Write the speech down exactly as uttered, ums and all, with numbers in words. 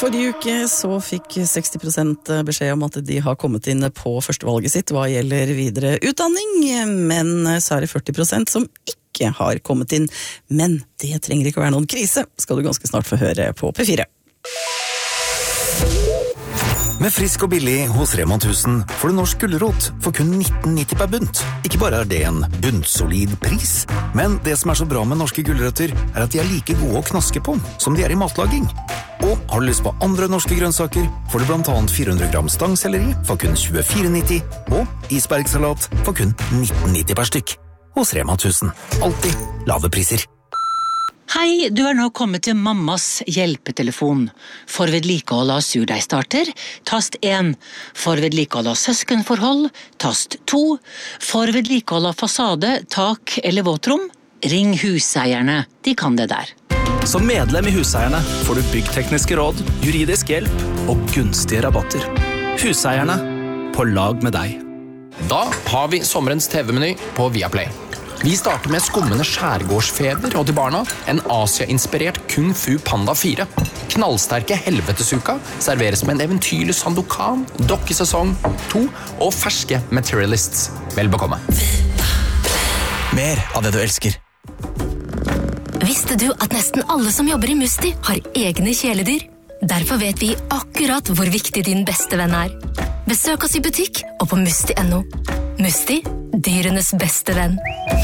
Forrige uke så fikk seksti prosent beskjed om at de har kommet inn på førstevalget sitt hva gjelder videre utdanning, men så er det førti prosent som ikke har kommet inn. Men det trenger ikke å være noen krise, skal du ganske snart få høre på P fire. Med frisk og billig hos Rema tusen får du norsk gulrot for kun nitten nitti per bunt. Ikke bare er det en bunnsolid pris, men det som er så bra med norske gulrøtter er at de er like gode å knaske på som de er i matlaging. Og har du lyst på andre norske grønnsaker, får du blant annet fire hundre gram stangselleri for kun tjuefire nitti og isbergsalat for kun nitten nitti per stykk. Hos Rema tusen. Alltid lave priser. Hei, du er nå kommet til mammas hjelpetelefon. For vedlikehold av surdeigstarter, tast én. For vedlikehold av søskenforhold, tast to. For vedlikehold av fasade, tak eller våtrom, ring huseierne. De kan det der. Som medlem i Huseierne får du byggtekniske råd, juridisk hjelp og gunstige rabatter. Huseierne, på lag med deg. Da har vi sommerens T V-meny på Viaplay. Vi starter med skummende skjærgårdsfeber og til barna en Asia-inspirert Kung Fu Panda fire. Knallsterke helvetesuka serveres med en eventyrlig Sandokan, dokkesesong to og ferske Materialists. Vel bekomme. Mer av det du elsker. Visste du at nesten alle som jobber i Musti har egne kjæledyr? Derfor vet vi akkurat hvor viktig din beste venn er. Besøk oss i butikk og på musti punktum no. Musti, dyrenes beste venn.